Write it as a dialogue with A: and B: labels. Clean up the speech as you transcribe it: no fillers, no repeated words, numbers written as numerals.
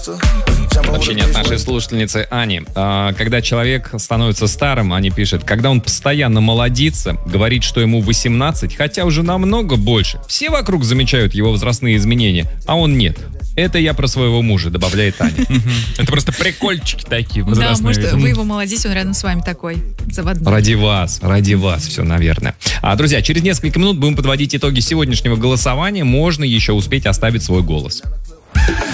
A: Сообщение от нашей слушательницы Ани. Когда человек становится старым, Аня пишет, когда он постоянно молодится, говорит, что ему 18, хотя уже намного больше. Все вокруг замечают его возрастные изменения, а он нет. Это я про своего мужа, добавляет Аня.
B: Это просто прикольчики такие возрастные.
C: Да, может, вы его молодите, он рядом с вами такой, заводной.
A: Ради вас все, наверное. Друзья, через несколько минут будем подводить итоги сегодняшнего голосования. Можно еще успеть оставить свой голос.